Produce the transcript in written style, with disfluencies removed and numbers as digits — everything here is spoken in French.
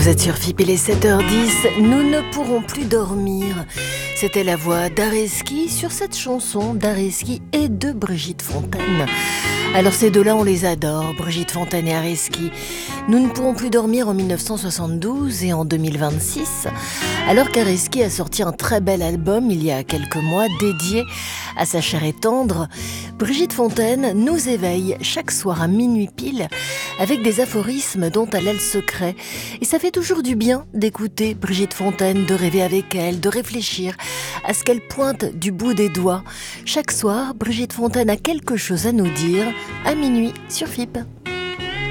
Vous êtes sur FIP, il est 7h10, nous ne pourrons plus dormir. C'était la voix d'Areski sur cette chanson d'Areski et de Brigitte Fontaine. Alors ces deux-là, on les adore, Brigitte Fontaine et Areski. Nous ne pourrons plus dormir en 1972 et en 2026, alors qu'Areski a sorti un très bel album il y a quelques mois dédié à sa chair et tendre. Brigitte Fontaine nous éveille chaque soir à minuit pile avec des aphorismes dont elle a le secret. Et ça fait toujours du bien d'écouter Brigitte Fontaine, de rêver avec elle, de réfléchir à ce qu'elle pointe du bout des doigts. Chaque soir, Brigitte Fontaine a quelque chose à nous dire à minuit sur FIP.